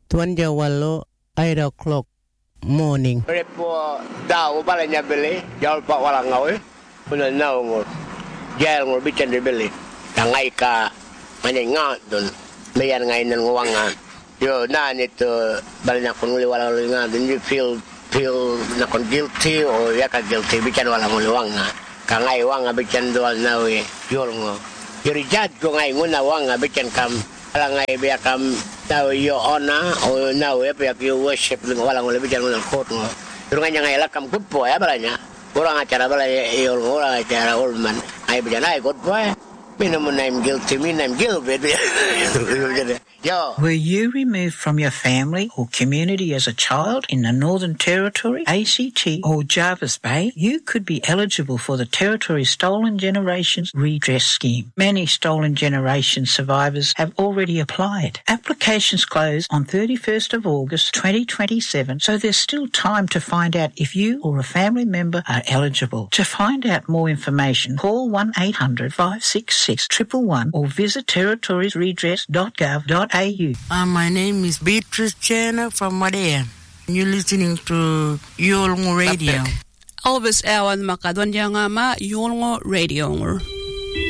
28 o'clock morning. Repo daw balanya beli, jauh pak walang ngoi. Punya nau ngor. Jail ngor bican di beli. Tangai ka manyengat dun. Mayan ngai nan nguangan. Yo na itu balanya kun uli walang ngan. Then you feel nakon guilty or ya ka guilty bican walang uli wanga. Kangai wanga bican dual nawi. Yol ngor. Yuri jad ko ngai nguna wanga bican kam. Walang ngai biya kam. Now your honor or now if you worship walang uli bican nguna kot ngor. Yuri ngai ngai lakam good boy ya balanya. Orang acara balai orang acara ulman. Ai bijan ai god boy. Minum name guilty, minum guilt. Yo. Were you removed from your family or community as a child in the Northern Territory, ACT or Jervis Bay? You could be eligible for the Territory Stolen Generations Redress Scheme. Many Stolen Generations survivors have already applied. Applications close on 31st of August 2027, so there's still time to find out if you or a family member are eligible. To find out more information, call 1-800-566-111 or visit territoriesredress.gov.au. My name is Beatrice Jenner from Madea. You're listening to Yolngu Radio. Elvis Awan Makadwan Yangama Yolngu Radio.